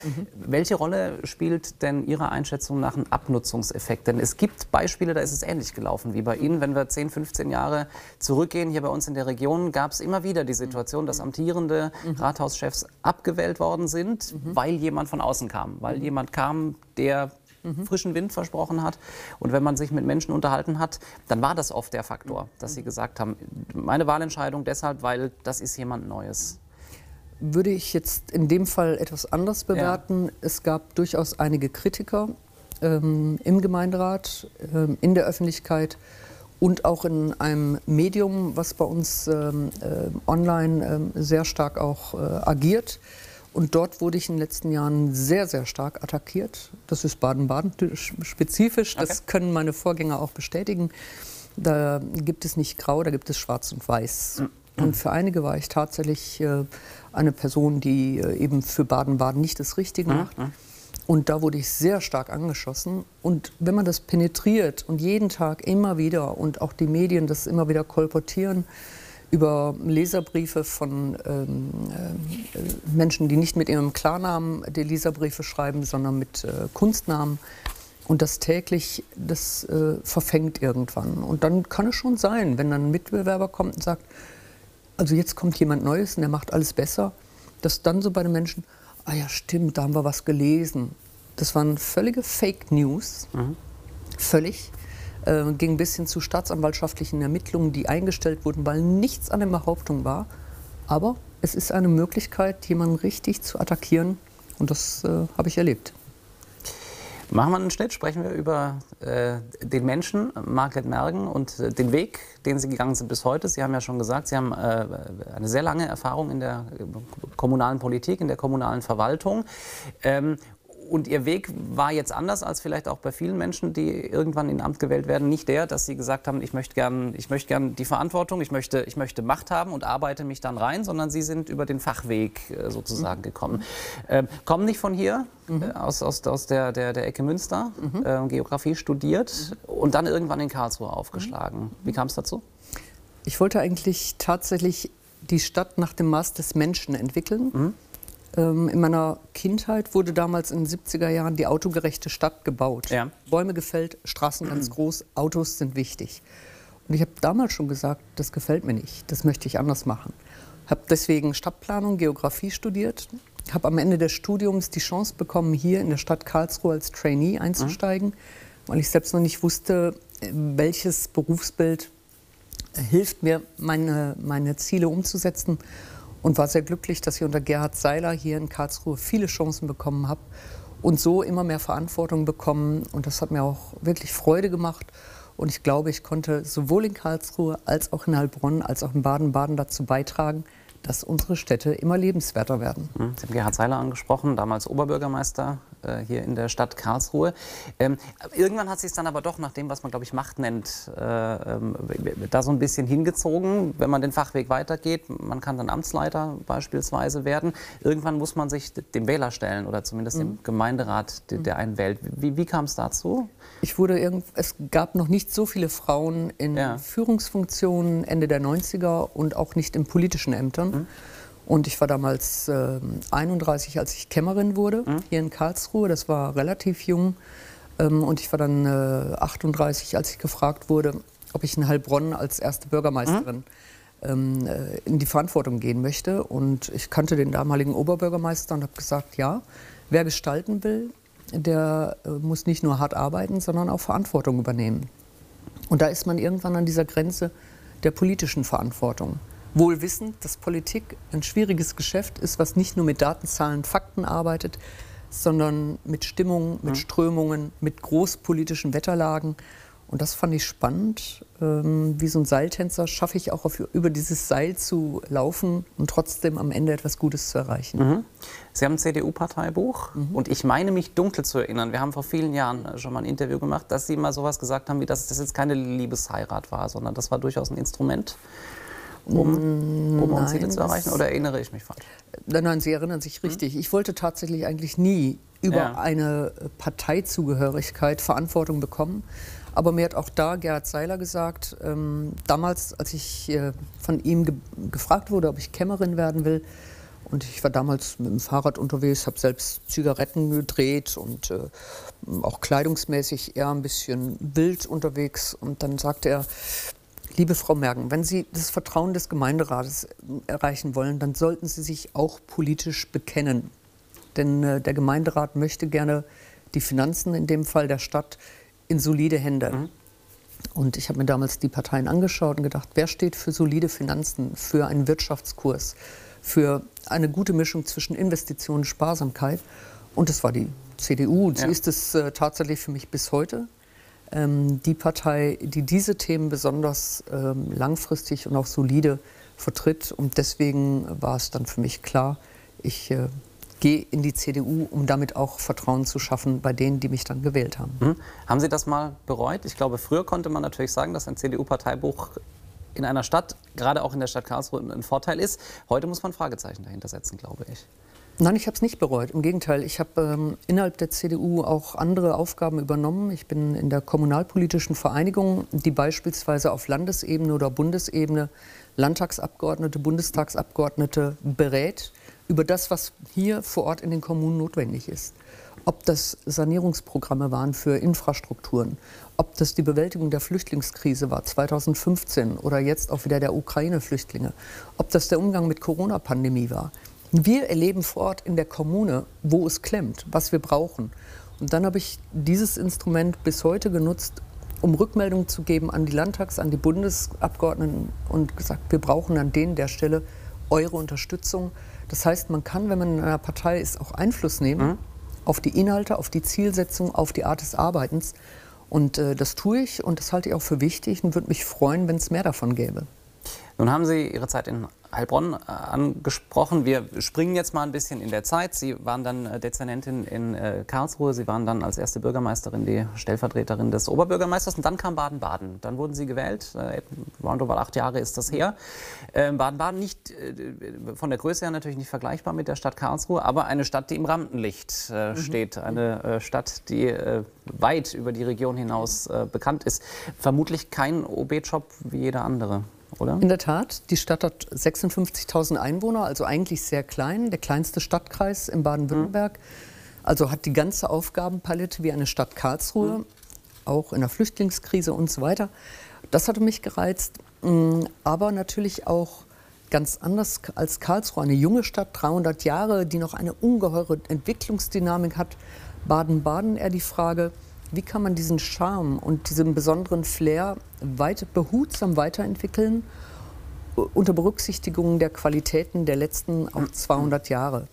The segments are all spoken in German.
Welche Rolle spielt denn Ihrer Einschätzung nach ein Abnutzungseffekt? Denn es gibt Beispiele, da ist es ähnlich gelaufen wie bei Ihnen. Wenn wir 10, 15 Jahre zurückgehen, hier bei uns in der Region, gab es immer wieder die Situation, dass amtierende Rathauschefs abgewählt worden sind, weil jemand von außen kam. Weil jemand kam, der frischen Wind versprochen hat. Und wenn man sich mit Menschen unterhalten hat, dann war das oft der Faktor, dass sie gesagt haben, meine Wahlentscheidung deshalb, weil das ist jemand Neues. Würde ich jetzt in dem Fall etwas anders bewerten. Ja. Es gab durchaus einige Kritiker im Gemeinderat, in der Öffentlichkeit und auch in einem Medium, was bei uns online sehr stark auch agiert. Und dort wurde ich in den letzten Jahren sehr, sehr stark attackiert. Das ist Baden-Baden spezifisch, das können meine Vorgänger auch bestätigen. Da gibt es nicht grau, da gibt es schwarz und weiß. Und für einige war ich tatsächlich eine Person, die eben für Baden-Baden nicht das Richtige macht. Und da wurde ich sehr stark angeschossen. Und wenn man das penetriert und jeden Tag immer wieder und auch die Medien das immer wieder kolportieren, über Leserbriefe von Menschen, die nicht mit ihrem Klarnamen die Leserbriefe schreiben, sondern mit Kunstnamen. Und das täglich, das verfängt irgendwann. Und dann kann es schon sein, wenn dann ein Mitbewerber kommt und sagt, also jetzt kommt jemand Neues und der macht alles besser, dass dann so bei den Menschen, ah ja stimmt, da haben wir was gelesen. Das waren völlige Fake News, völlig. Ging bis hin zu staatsanwaltschaftlichen Ermittlungen, die eingestellt wurden, weil nichts an der Behauptung war. Aber es ist eine Möglichkeit, jemanden richtig zu attackieren. Und das habe ich erlebt. Machen wir einen Schnitt, sprechen wir über den Menschen, Margret Mergen, und den Weg, den Sie gegangen sind bis heute. Sie haben ja schon gesagt, Sie haben eine sehr lange Erfahrung in der kommunalen Politik, in der kommunalen Verwaltung. Und Ihr Weg war jetzt anders als vielleicht auch bei vielen Menschen, die irgendwann in Amt gewählt werden. Nicht der, dass Sie gesagt haben, ich möchte gern die Verantwortung, ich möchte Macht haben und arbeite mich dann rein, sondern Sie sind über den Fachweg sozusagen gekommen. Kommen nicht von hier, aus der Ecke Münster, Geografie studiert und dann irgendwann in Karlsruhe aufgeschlagen. Wie kam es dazu? Ich wollte eigentlich tatsächlich die Stadt nach dem Maß des Menschen entwickeln. In meiner Kindheit wurde damals in den 70er Jahren die autogerechte Stadt gebaut. Ja. Bäume gefällt, Straßen ganz groß, Autos sind wichtig. Und ich habe damals schon gesagt, das gefällt mir nicht, das möchte ich anders machen. Habe deswegen Stadtplanung, Geografie studiert, habe am Ende des Studiums die Chance bekommen, hier in der Stadt Karlsruhe als Trainee einzusteigen, weil ich selbst noch nicht wusste, welches Berufsbild hilft mir, meine Ziele umzusetzen. Und war sehr glücklich, dass ich unter Gerhard Seiler hier in Karlsruhe viele Chancen bekommen habe und so immer mehr Verantwortung bekommen. Und das hat mir auch wirklich Freude gemacht. Und ich glaube, ich konnte sowohl in Karlsruhe als auch in Heilbronn als auch in Baden-Baden dazu beitragen, dass unsere Städte immer lebenswerter werden. Sie haben Gerhard Seiler angesprochen, damals Oberbürgermeister hier in der Stadt Karlsruhe. Irgendwann hat es sich dann aber doch nach dem, was man, glaube ich, Macht nennt, da so ein bisschen hingezogen. Wenn man den Fachweg weitergeht, man kann dann Amtsleiter beispielsweise werden. Irgendwann muss man sich dem Wähler stellen oder zumindest dem Gemeinderat, der einen wählt. Wie kam es dazu? Es gab noch nicht so viele Frauen in Führungsfunktionen Ende der 90er und auch nicht in politischen Ämtern. Und ich war damals 31, als ich Kämmerin wurde, hier in Karlsruhe. Das war relativ jung. Und ich war dann 38, als ich gefragt wurde, ob ich in Heilbronn als erste Bürgermeisterin in die Verantwortung gehen möchte. Und ich kannte den damaligen Oberbürgermeister und habe gesagt, ja, wer gestalten will, der muss nicht nur hart arbeiten, sondern auch Verantwortung übernehmen. Und da ist man irgendwann an dieser Grenze der politischen Verantwortung. Wohl wissend, dass Politik ein schwieriges Geschäft ist, was nicht nur mit Daten, Zahlen, Fakten arbeitet, sondern mit Stimmung, mit Strömungen, mit großpolitischen Wetterlagen. Und das fand ich spannend. Wie so ein Seiltänzer schaffe ich auch über dieses Seil zu laufen und trotzdem am Ende etwas Gutes zu erreichen. Sie haben ein CDU-Parteibuch und ich meine mich dunkel zu erinnern, wir haben vor vielen Jahren schon mal ein Interview gemacht, dass Sie mal sowas gesagt haben, wie dass das jetzt keine Liebesheirat war, sondern das war durchaus ein Instrument, um Ziele zu erreichen, oder erinnere ich mich falsch? Nein, Sie erinnern sich richtig. Ich wollte tatsächlich eigentlich nie über eine Parteizugehörigkeit Verantwortung bekommen. Aber mir hat auch da Gerhard Seiler gesagt, damals, als ich von ihm gefragt wurde, ob ich Kämmerin werden will, Und ich war damals mit dem Fahrrad unterwegs, habe selbst Zigaretten gedreht und auch kleidungsmäßig eher ein bisschen wild unterwegs. Und dann sagte er: Liebe Frau Mergen, wenn Sie das Vertrauen des Gemeinderates erreichen wollen, dann sollten Sie sich auch politisch bekennen. Denn der Gemeinderat möchte gerne die Finanzen, in dem Fall der Stadt, in solide Hände. Und ich habe mir damals die Parteien angeschaut und gedacht, wer steht für solide Finanzen, für einen Wirtschaftskurs, für eine gute Mischung zwischen Investitionen und Sparsamkeit? Und das war die CDU. Und sie ist es tatsächlich für mich bis heute. Die Partei, die diese Themen besonders langfristig und auch solide vertritt. Und deswegen war es dann für mich klar, ich gehe in die CDU, um damit auch Vertrauen zu schaffen bei denen, die mich dann gewählt haben. Haben Sie das mal bereut? Ich glaube, früher konnte man natürlich sagen, dass ein CDU-Parteibuch in einer Stadt, gerade auch in der Stadt Karlsruhe, ein Vorteil ist. Heute muss man Fragezeichen dahinter setzen, glaube ich. Nein, ich habe es nicht bereut. Im Gegenteil, ich habe innerhalb der CDU auch andere Aufgaben übernommen. Ich bin in der kommunalpolitischen Vereinigung, die beispielsweise auf Landesebene oder Bundesebene Landtagsabgeordnete, Bundestagsabgeordnete berät über das, was hier vor Ort in den Kommunen notwendig ist. Ob das Sanierungsprogramme waren für Infrastrukturen, ob das die Bewältigung der Flüchtlingskrise war 2015 oder jetzt auch wieder der Ukraine-Flüchtlinge, ob das der Umgang mit Corona-Pandemie war. Wir erleben vor Ort in der Kommune, wo es klemmt, was wir brauchen. Und dann habe ich dieses Instrument bis heute genutzt, um Rückmeldungen zu geben an die an die Bundesabgeordneten und gesagt, wir brauchen an der Stelle eure Unterstützung. Das heißt, man kann, wenn man in einer Partei ist, auch Einfluss nehmen auf die Inhalte, auf die Zielsetzung, auf die Art des Arbeitens. Und das tue ich und das halte ich auch für wichtig und würde mich freuen, wenn es mehr davon gäbe. Nun haben Sie Ihre Zeit in Heilbronn angesprochen. Wir springen jetzt mal ein bisschen in der Zeit. Sie waren dann Dezernentin in Karlsruhe. Sie waren dann als erste Bürgermeisterin die Stellvertreterin des Oberbürgermeisters. Und dann kam Baden-Baden. Dann wurden Sie gewählt. Roundabout 8 Jahre ist das her. Baden-Baden nicht von der Größe her natürlich nicht vergleichbar mit der Stadt Karlsruhe, aber eine Stadt, die im Rampenlicht steht. Eine Stadt, die weit über die Region hinaus bekannt ist. Vermutlich kein OB-Job wie jeder andere. Oder? In der Tat, die Stadt hat 56.000 Einwohner, also eigentlich sehr klein, der kleinste Stadtkreis in Baden-Württemberg. Also hat die ganze Aufgabenpalette wie eine Stadt Karlsruhe, auch in der Flüchtlingskrise und so weiter. Das hatte mich gereizt, aber natürlich auch ganz anders als Karlsruhe, eine junge Stadt, 300 Jahre, die noch eine ungeheure Entwicklungsdynamik hat. Baden-Baden eher die Frage, wie kann man diesen Charme und diesen besonderen Flair behutsam weiterentwickeln, unter Berücksichtigung der Qualitäten der letzten auch 200 Jahre?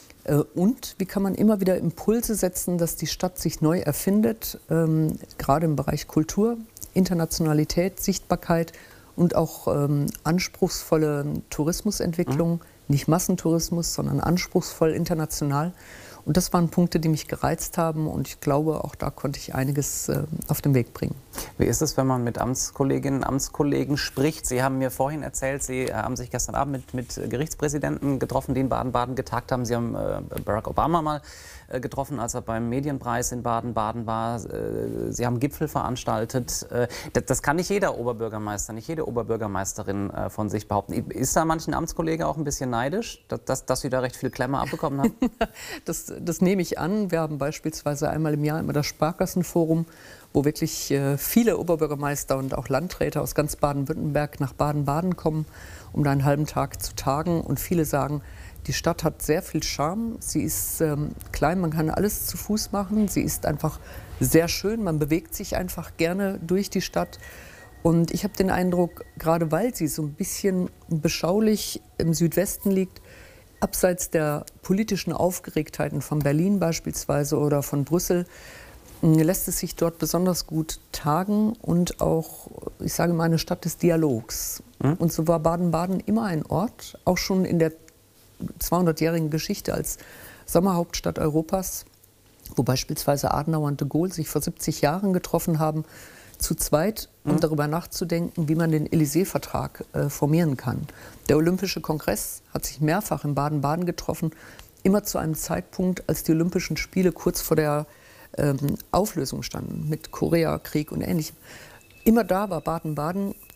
Und wie kann man immer wieder Impulse setzen, dass die Stadt sich neu erfindet, gerade im Bereich Kultur, Internationalität, Sichtbarkeit und auch anspruchsvolle Tourismusentwicklung, nicht Massentourismus, sondern anspruchsvoll international. Und das waren Punkte, die mich gereizt haben und ich glaube, auch da konnte ich einiges auf den Weg bringen. Wie ist es, wenn man mit Amtskolleginnen und Amtskollegen spricht? Sie haben mir vorhin erzählt, Sie haben sich gestern Abend mit Gerichtspräsidenten getroffen, die in Baden-Baden getagt haben. Sie haben Barack Obama mal getroffen, als er beim Medienpreis in Baden-Baden war. Sie haben Gipfel veranstaltet. Das kann nicht jeder Oberbürgermeister, nicht jede Oberbürgermeisterin von sich behaupten. Ist da manchen Amtskollege auch ein bisschen neidisch, dass Sie da recht viel Klemme abbekommen haben? Das nehme ich an. Wir haben beispielsweise einmal im Jahr immer das Sparkassenforum, wo wirklich viele Oberbürgermeister und auch Landräte aus ganz Baden-Württemberg nach Baden-Baden kommen, um da einen halben Tag zu tagen. Und viele sagen, die Stadt hat sehr viel Charme. Sie ist klein, man kann alles zu Fuß machen. Sie ist einfach sehr schön, man bewegt sich einfach gerne durch die Stadt. Und ich habe den Eindruck, gerade weil sie so ein bisschen beschaulich im Südwesten liegt, abseits der politischen Aufgeregtheiten von Berlin beispielsweise oder von Brüssel, lässt es sich dort besonders gut tagen und auch, ich sage mal, eine Stadt des Dialogs. Und so war Baden-Baden immer ein Ort, auch schon in der 200-jährigen Geschichte als Sommerhauptstadt Europas, wo beispielsweise Adenauer und de Gaulle sich vor 70 Jahren getroffen haben, zu zweit, um darüber nachzudenken, wie man den Élysée-Vertrag formieren kann. Der Olympische Kongress hat sich mehrfach in Baden-Baden getroffen, immer zu einem Zeitpunkt, als die Olympischen Spiele kurz vor der Auflösung standen, mit Koreakrieg und Ähnlichem. Immer da war Baden-Baden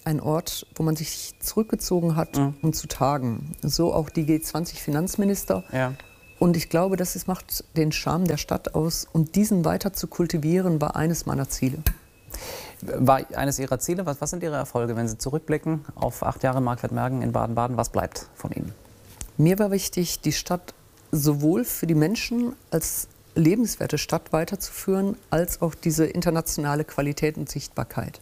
ein Ort, wo man sich zurückgezogen hat, um zu tagen. So auch die G20-Finanzminister. Ja. Und ich glaube, macht den Charme der Stadt aus. Und diesen weiter zu kultivieren, war eines meiner Ziele. War eines Ihrer Ziele? Was sind Ihre Erfolge, wenn Sie zurückblicken auf 8 Jahre Margret Mergen in Baden-Baden? Was bleibt von Ihnen? Mir war wichtig, die Stadt sowohl für die Menschen als lebenswerte Stadt weiterzuführen, als auch diese internationale Qualität und Sichtbarkeit.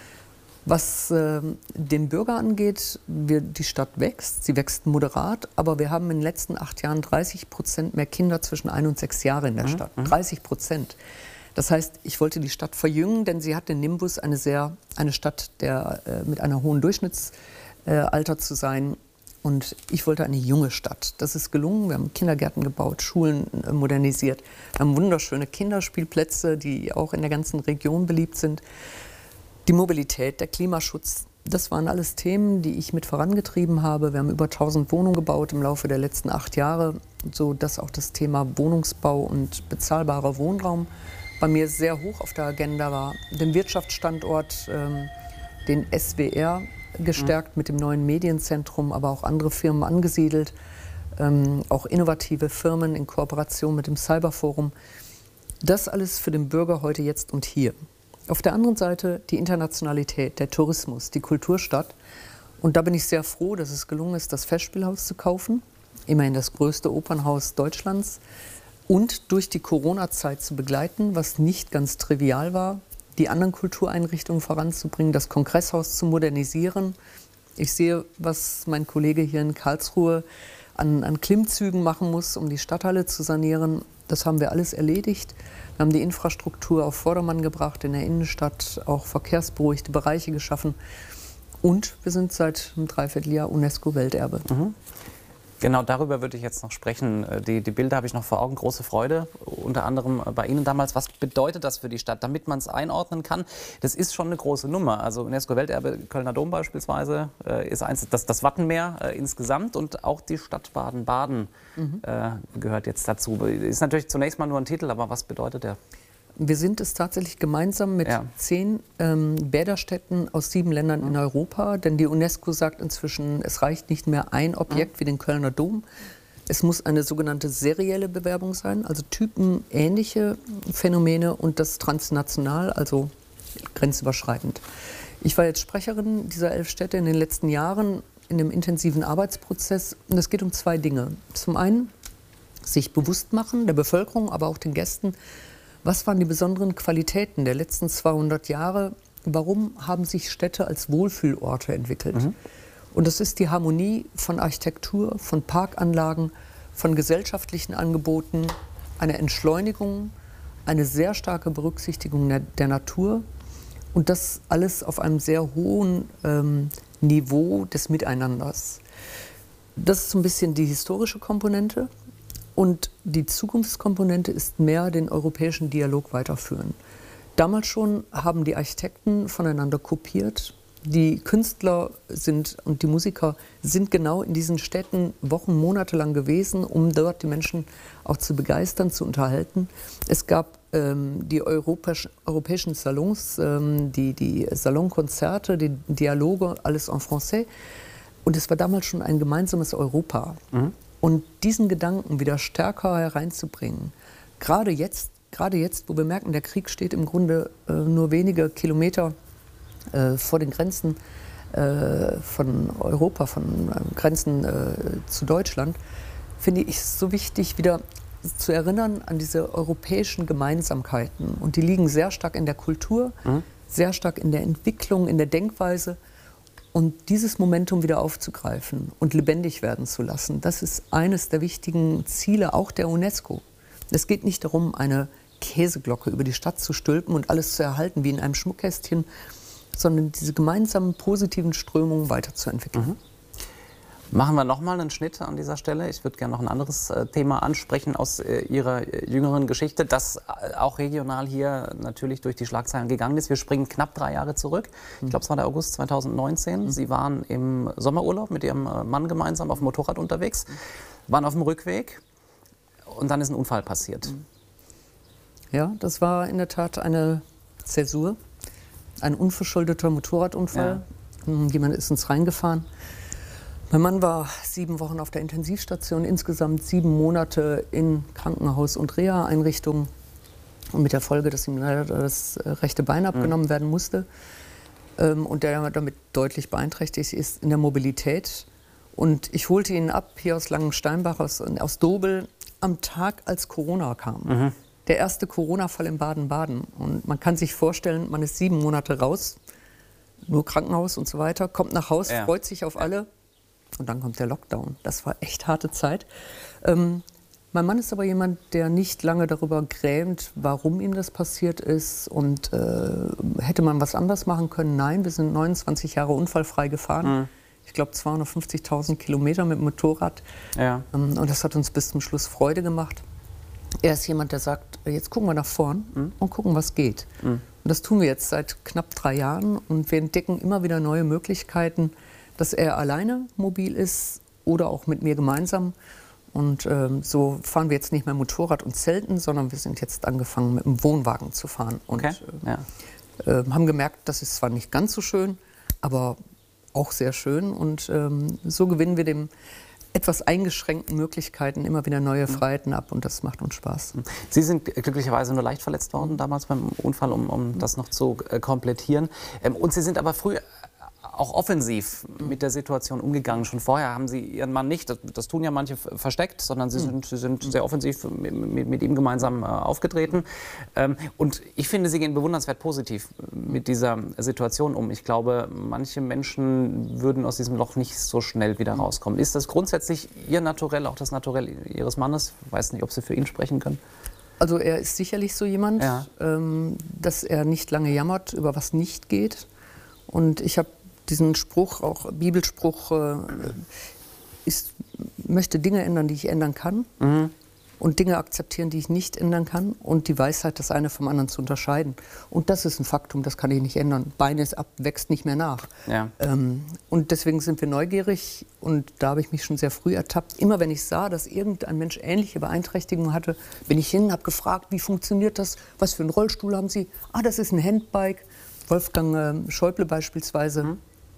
Was den Bürger angeht, die Stadt wächst, sie wächst moderat, aber wir haben in den letzten 8 Jahren 30% mehr Kinder zwischen 1 und 6 Jahren in der Stadt. 30%. Das heißt, ich wollte die Stadt verjüngen, denn sie hat den Nimbus, eine Stadt mit einer hohen Durchschnittsalter zu sein. Und ich wollte eine junge Stadt. Das ist gelungen. Wir haben Kindergärten gebaut, Schulen modernisiert. Wir haben wunderschöne Kinderspielplätze, die auch in der ganzen Region beliebt sind. Die Mobilität, der Klimaschutz, das waren alles Themen, die ich mit vorangetrieben habe. Wir haben über 1000 Wohnungen gebaut im Laufe der letzten 8 Jahre, sodass auch das Thema Wohnungsbau und bezahlbarer Wohnraum bei mir sehr hoch auf der Agenda war. Den Wirtschaftsstandort, den SWR, gestärkt mit dem neuen Medienzentrum, aber auch andere Firmen angesiedelt, auch innovative Firmen in Kooperation mit dem Cyberforum. Das alles für den Bürger heute, jetzt und hier. Auf der anderen Seite die Internationalität, der Tourismus, die Kulturstadt. Und da bin ich sehr froh, dass es gelungen ist, das Festspielhaus zu kaufen, immerhin das größte Opernhaus Deutschlands, und durch die Corona-Zeit zu begleiten, was nicht ganz trivial war, die anderen Kultureinrichtungen voranzubringen, das Kongresshaus zu modernisieren. Ich sehe, was mein Kollege hier in Karlsruhe an Klimmzügen machen muss, um die Stadthalle zu sanieren. Das haben wir alles erledigt. Wir haben die Infrastruktur auf Vordermann gebracht in der Innenstadt, auch verkehrsberuhigte Bereiche geschaffen. Und wir sind seit einem Dreivierteljahr UNESCO-Welterbe. Genau, darüber würde ich jetzt noch sprechen. Die Bilder habe ich noch vor Augen. Große Freude, unter anderem bei Ihnen damals. Was bedeutet das für die Stadt, damit man es einordnen kann? Das ist schon eine große Nummer. Also UNESCO-Welterbe, Kölner Dom beispielsweise, ist das Wattenmeer insgesamt, und auch die Stadt Baden-Baden gehört jetzt dazu. Ist natürlich zunächst mal nur ein Titel, aber was bedeutet der? Wir sind es tatsächlich gemeinsam mit 10 Bäderstädten aus 7 Ländern in Europa. Denn die UNESCO sagt inzwischen, es reicht nicht mehr ein Objekt wie den Kölner Dom. Es muss eine sogenannte serielle Bewerbung sein, also typenähnliche Phänomene, und das transnational, also grenzüberschreitend. Ich war jetzt Sprecherin dieser 11 Städte in den letzten Jahren in einem intensiven Arbeitsprozess. Und es geht um 2 Dinge. Zum einen sich bewusst machen, der Bevölkerung, aber auch den Gästen, was waren die besonderen Qualitäten der letzten 200 Jahre? Warum haben sich Städte als Wohlfühlorte entwickelt? Und das ist die Harmonie von Architektur, von Parkanlagen, von gesellschaftlichen Angeboten, eine Entschleunigung, eine sehr starke Berücksichtigung der Natur, und das alles auf einem sehr hohen Niveau des Miteinanders. Das ist so ein bisschen die historische Komponente. Und die Zukunftskomponente ist mehr den europäischen Dialog weiterführen. Damals schon haben die Architekten voneinander kopiert. Die Künstler und die Musiker sind genau in diesen Städten Wochen, Monate lang gewesen, um dort die Menschen auch zu begeistern, zu unterhalten. Es gab die europäischen Salons, die Salonkonzerte, die Dialoge, alles en français. Und es war damals schon ein gemeinsames Europa. Und diesen Gedanken wieder stärker hereinzubringen, gerade jetzt, wo wir merken, der Krieg steht im Grunde nur wenige Kilometer vor den Grenzen von Europa, von Grenzen zu Deutschland, finde ich es so wichtig, wieder zu erinnern an diese europäischen Gemeinsamkeiten. Und die liegen sehr stark in der Kultur, sehr stark in der Entwicklung, in der Denkweise. Und dieses Momentum wieder aufzugreifen und lebendig werden zu lassen, das ist eines der wichtigen Ziele auch der UNESCO. Es geht nicht darum, eine Käseglocke über die Stadt zu stülpen und alles zu erhalten wie in einem Schmuckkästchen, sondern diese gemeinsamen positiven Strömungen weiterzuentwickeln. Machen wir nochmal einen Schnitt an dieser Stelle. Ich würde gerne noch ein anderes Thema ansprechen aus Ihrer jüngeren Geschichte, das auch regional hier natürlich durch die Schlagzeilen gegangen ist. Wir springen knapp 3 Jahre zurück. Ich glaube, es war der August 2019. Sie waren im Sommerurlaub mit Ihrem Mann gemeinsam auf dem Motorrad unterwegs, waren auf dem Rückweg, und dann ist ein Unfall passiert. Ja, das war in der Tat eine Zäsur, ein unverschuldeter Motorradunfall. Jemand ist uns reingefahren. Mein Mann war 7 Wochen auf der Intensivstation, insgesamt 7 Monate in Krankenhaus- und Reha-Einrichtungen. Und mit der Folge, dass ihm leider das rechte Bein abgenommen werden musste. Und der damit deutlich beeinträchtigt ist in der Mobilität. Und ich holte ihn ab hier aus Langensteinbach, aus Dobel, am Tag, als Corona kam. Der erste Corona-Fall in Baden-Baden. Und man kann sich vorstellen, man ist 7 Monate raus, nur Krankenhaus und so weiter, kommt nach Haus, freut sich auf alle. Und dann kommt der Lockdown. Das war echt harte Zeit. Mein Mann ist aber jemand, der nicht lange darüber grämt, warum ihm das passiert ist. Und hätte man was anders machen können? Nein, wir sind 29 Jahre unfallfrei gefahren. Ich glaube 250.000 Kilometer mit dem Motorrad. Und das hat uns bis zum Schluss Freude gemacht. Er ist jemand, der sagt, jetzt gucken wir nach vorn und gucken, was geht. Und das tun wir jetzt seit knapp 3 Jahren. Und wir entdecken immer wieder neue Möglichkeiten, dass er alleine mobil ist oder auch mit mir gemeinsam. Und so fahren wir jetzt nicht mehr Motorrad und Zelten, sondern wir sind jetzt angefangen, mit dem Wohnwagen zu fahren. Und haben gemerkt, das ist zwar nicht ganz so schön, aber auch sehr schön. Und so gewinnen wir dem etwas eingeschränkten Möglichkeiten immer wieder neue Freiheiten ab. Und das macht uns Spaß. Sie sind glücklicherweise nur leicht verletzt worden damals beim Unfall, um das noch zu komplettieren. Und Sie sind aber früh auch offensiv mit der Situation umgegangen. Schon vorher haben Sie Ihren Mann nicht, das tun ja manche, versteckt, sondern Sie sind sehr offensiv mit ihm gemeinsam aufgetreten. Und ich finde, Sie gehen bewundernswert positiv mit dieser Situation um. Ich glaube, manche Menschen würden aus diesem Loch nicht so schnell wieder rauskommen. Ist das grundsätzlich Ihr Naturell, auch das Naturell Ihres Mannes? Ich weiß nicht, ob Sie für ihn sprechen können. Also er ist sicherlich so jemand, dass er nicht lange jammert, über was nicht geht. Und ich habe diesen Spruch, auch Bibelspruch, möchte Dinge ändern, die ich ändern kann. Und Dinge akzeptieren, die ich nicht ändern kann. Und die Weisheit, das eine vom anderen zu unterscheiden. Und das ist ein Faktum, das kann ich nicht ändern. Bein ist ab, wächst nicht mehr nach. Und deswegen sind wir neugierig. Und da habe ich mich schon sehr früh ertappt. Immer wenn ich sah, dass irgendein Mensch ähnliche Beeinträchtigungen hatte, bin ich hin, habe gefragt, wie funktioniert das? Was für einen Rollstuhl haben Sie? Ah, das ist ein Handbike. Wolfgang Schäuble beispielsweise.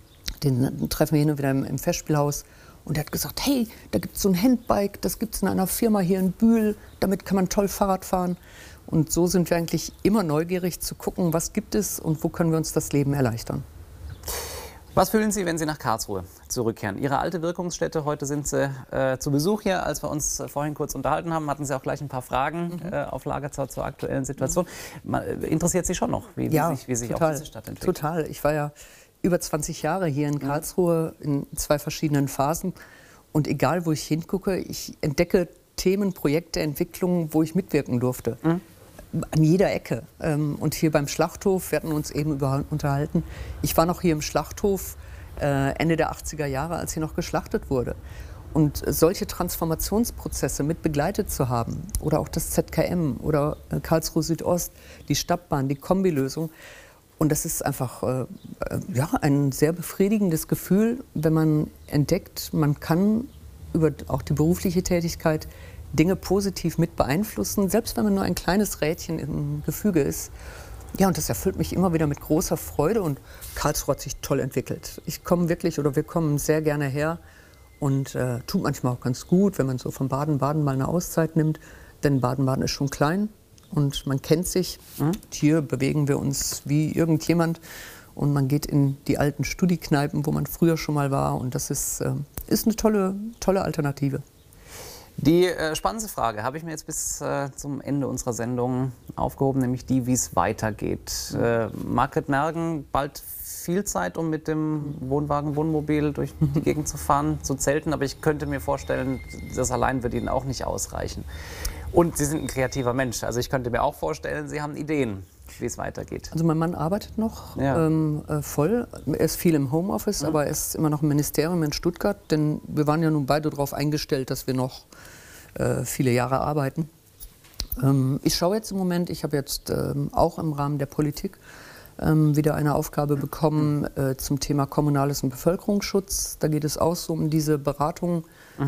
Den treffen wir hin und wieder im Festspielhaus. Und er hat gesagt, hey, da gibt es so ein Handbike, das gibt es in einer Firma hier in Bühl, damit kann man toll Fahrrad fahren. Und so sind wir eigentlich immer neugierig zu gucken, was gibt es und wo können wir uns das Leben erleichtern. Was fühlen Sie, wenn Sie nach Karlsruhe zurückkehren? Ihre alte Wirkungsstätte, heute sind Sie zu Besuch hier. Als wir uns vorhin kurz unterhalten haben, hatten Sie auch gleich ein paar Fragen auf Lager zur aktuellen Situation. Interessiert Sie schon noch, wie sich auch diese Stadt entwickelt? Total. Ich war ja über 20 Jahre hier in Karlsruhe in 2 verschiedenen Phasen. Und egal, wo ich hingucke, ich entdecke Themen, Projekte, Entwicklungen, wo ich mitwirken durfte. An jeder Ecke. Und hier beim Schlachthof, wir hatten uns eben unterhalten, ich war noch hier im Schlachthof Ende der 80er Jahre, als hier noch geschlachtet wurde. Und solche Transformationsprozesse mit begleitet zu haben, oder auch das ZKM oder Karlsruhe Südost, die Stadtbahn, die Kombilösung. Und das ist einfach ein sehr befriedigendes Gefühl, wenn man entdeckt, man kann über auch die berufliche Tätigkeit Dinge positiv mit beeinflussen, selbst wenn man nur ein kleines Rädchen im Gefüge ist. Ja, und das erfüllt mich immer wieder mit großer Freude und Karlsruhe hat sich toll entwickelt. Ich komme wirklich, oder wir kommen sehr gerne her und tut manchmal auch ganz gut, wenn man so von Baden-Baden mal eine Auszeit nimmt, denn Baden-Baden ist schon klein. Und man kennt sich. Hier bewegen wir uns wie irgendjemand. Und man geht in die alten Studi-Kneipen, wo man früher schon mal war. Und das ist eine tolle Alternative. Die spannendste Frage habe ich mir jetzt bis zum Ende unserer Sendung aufgehoben, nämlich die, wie es weitergeht. Margret Mergen, bald viel Zeit, um mit dem Wohnwagen, Wohnmobil durch die Gegend zu fahren, zu zelten. Aber ich könnte mir vorstellen, das allein wird Ihnen auch nicht ausreichen. Und Sie sind ein kreativer Mensch. Also ich könnte mir auch vorstellen, Sie haben Ideen, wie es weitergeht. Also mein Mann arbeitet noch voll. Er ist viel im Homeoffice, aber er ist immer noch im Ministerium in Stuttgart. Denn wir waren ja nun beide darauf eingestellt, dass wir noch viele Jahre arbeiten. Ich schaue jetzt im Moment, ich habe jetzt auch im Rahmen der Politik wieder eine Aufgabe bekommen zum Thema Kommunales und Bevölkerungsschutz. Da geht es auch so um diese Beratung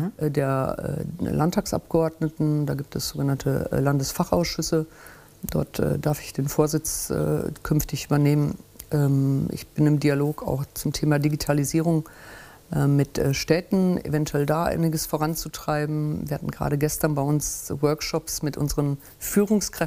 der Landtagsabgeordneten. Da gibt es sogenannte Landesfachausschüsse. Dort darf ich den Vorsitz künftig übernehmen. Ich bin im Dialog auch zum Thema Digitalisierung mit Städten, eventuell da einiges voranzutreiben. Wir hatten gerade gestern bei uns Workshops mit unseren Führungskräften